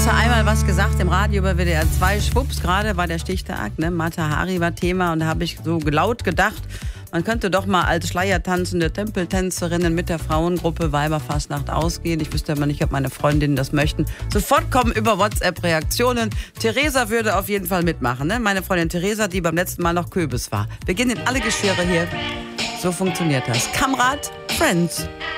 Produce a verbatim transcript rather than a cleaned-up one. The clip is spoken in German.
Hast du einmal was gesagt im Radio über W D R zwei? Schwupps, gerade war der Stichtag, ne? Mata Hari war Thema und da habe ich so laut gedacht, man könnte doch mal als schleiertanzende Tempeltänzerinnen mit der Frauengruppe Weiberfastnacht ausgehen. Ich wüsste aber nicht, ob meine Freundinnen das möchten. Sofort kommen über WhatsApp Reaktionen. Theresa würde auf jeden Fall mitmachen, ne? Meine Freundin Theresa, die beim letzten Mal noch Köbis war. Wir gehen in alle Geschirre hier. So funktioniert das. Kamerad, Friends.